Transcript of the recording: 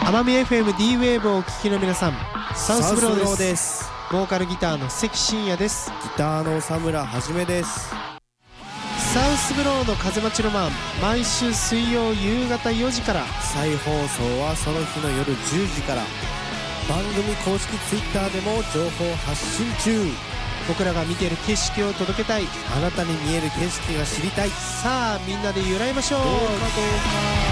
奄美 FM-D ウェーブをお聞きの皆さん、サウスブローです。ボーカルギターの関真也です。 ギターの佐村はじめです。 サウスブローの風待ちロマン、毎週水曜夕方4時から、 再放送はその日の夜10時から。番組公式ツイッターでも情報発信中。 僕らが見ている景色を届けたい、 あなたに見える景色が知りたい。 さあみんなで揺らいましょう。 どうか